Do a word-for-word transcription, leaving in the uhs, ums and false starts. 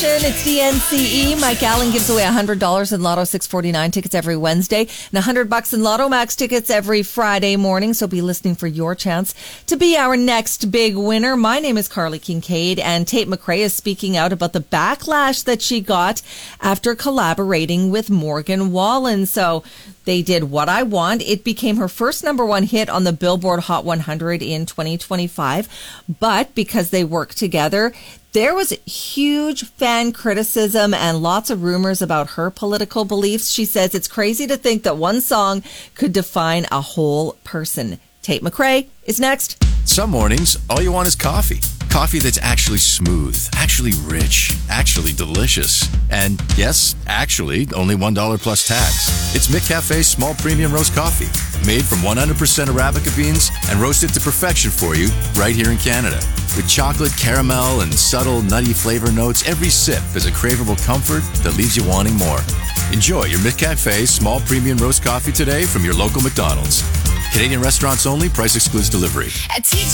Nation. It's D N C E. Mike Allen gives away one hundred dollars in Lotto six forty-nine tickets every Wednesday and one hundred bucks in Lotto Max tickets every Friday morning. So be listening for your chance to be our next big winner. My name is Carly Kincaid, and Tate McRae is speaking out about the backlash that she got after collaborating with Morgan Wallen. So they did What I Want. It became her first number one hit on the Billboard Hot one hundred in twenty twenty-five. But because they worked together, there was huge fan criticism and lots of rumors about her political beliefs. She says it's crazy to think that one song could define a whole person. Tate McRae is next. Some mornings, all you want is coffee. Coffee that's actually smooth, actually rich, actually delicious. And yes, actually, only one dollar plus tax. It's McCafe's small premium roast coffee, made from one hundred percent Arabica beans and roasted to perfection for you right here in Canada. With chocolate, caramel, and subtle nutty flavor notes, every sip is a craveable comfort that leaves you wanting more. Enjoy your McCafe small premium roast coffee today from your local McDonald's. Canadian restaurants only. Price excludes delivery.